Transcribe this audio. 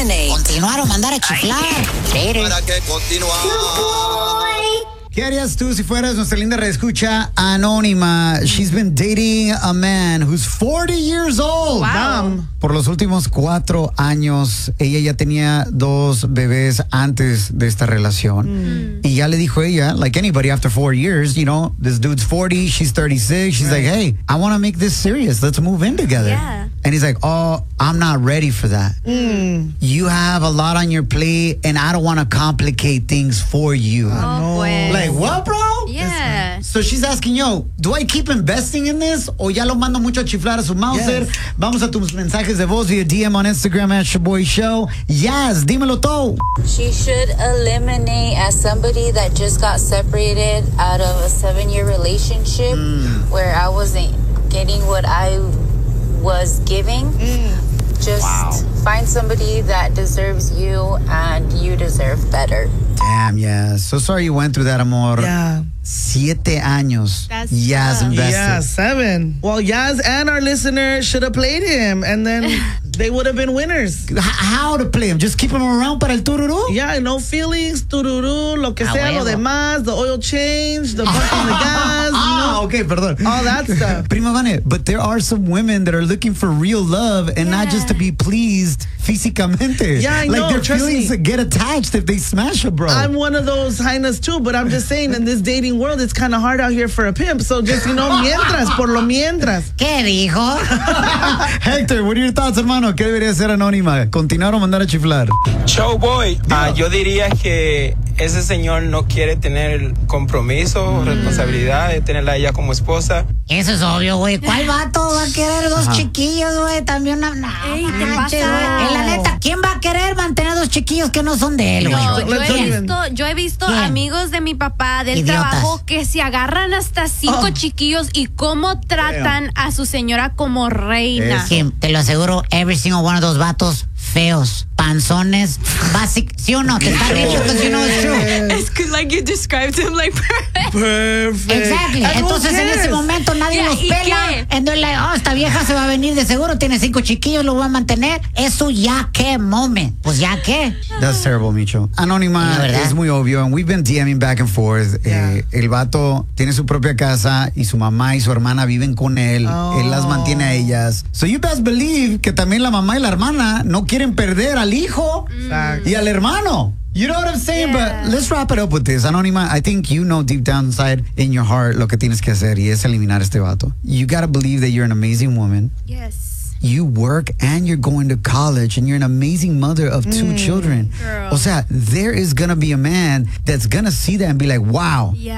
Eliminate. Continuar o mandar a chiflar. ¿Para qué continuar? ¿Qué harías tú si fueras nuestra linda reescucha anónima? She's been dating a man who's 40 years old. Wow. Por los últimos 4 años, ella ya tenía 2 bebés antes de esta relación. Y ya le dijo ella, like anybody after 4 years, you know, this dude's 40, she's 36. She's like, hey, I want to make this serious. Let's move in together. Yeah. And he's like, oh, I'm not ready for that. You have a lot on your plate, and I don't want to complicate things for you. Oh, pues. Like, what, bro? Yeah. So she's asking, yo, do I keep investing in this? O ya lo mando mucho a chiflar a su Mauser? Yes. Vamos a tus mensajes de voz via DM on Instagram at Shaboy Show. Yes, dímelo todo. She should eliminate as somebody that just got separated out of a 7-year relationship where I wasn't getting what I was giving. Just find somebody that deserves you and you deserve better. Damn, yeah. So sorry you went through that, amor. Yeah. 7 años. That's Yaz tough. invested. Yeah, 7. Well, Yaz and our listener should have played him, and then they would have been winners. How to play him? Just keep him around para el tururú? Yeah, no feelings, tururú, lo que sea, lo huevo. demás, the oil change, the pumping the gas, you know, Okay, perdón. all that stuff. Prima Vane, but there are some women that are looking for real love and not just to be pleased físicamente. Yeah, I like know, their trust feelings me. get attached if they smash a bro. I'm one of those hyenas too, but I'm just saying in this dating world, it's kind of hard out here for a pimp. So just, you know, mientras, por lo mientras. ¿Qué dijo? Hector, what are your thoughts, hermano? ¿Qué debería ser anónima? ¿Continuar o mandar a chiflar? Showboy, yo diría que ese señor no quiere tener compromiso, responsabilidad de tenerla a ella como esposa. Eso es obvio, güey. ¿Cuál vato va a querer 2 chiquillos, güey? También una... Ey, te manches, pasa. güey. En la neta, ¿quién va a querer mantener 2 chiquillos que no son de él, güey? No, ¿Quién? yo he visto ¿Quién? amigos de mi papá del Idiotas. trabajo que se agarran hasta 5 chiquillos y cómo tratan a su señora como reina. Sí, te lo aseguro, every single one of those vatos feos, panzones, ¿sí o no? Te está dicho because you know it's true. It's 'cause, like you described him like perfect. Perfect. Exactly. And who Entonces en ese cares? momento nadie Yeah, los ¿y pela. qué? Entonces, like, oh, esta vieja se va a venir de seguro, tiene 5 chiquillos, lo va a mantener. Eso ya qué, moment. Pues ya qué. That's terrible, Micho. Anónima La verdad. es muy obvio, and we've been DMing back and forth. Yeah. El vato tiene su propia casa y su mamá y su hermana viven con él. Él las mantiene a ellas. So you best believe que también la mamá y la hermana no quieren perder al hijo y al hermano. You know what I'm saying? Yeah. But let's wrap it up with this. Anónima, I think you know deep down inside in your heart lo que tienes que hacer y es eliminar este vato. You gotta believe that you're an amazing woman. Yes. You work and you're going to college and you're an amazing mother of 2 children. Girl. O sea, there is going to be a man that's going to see that and be like, wow, Yeah.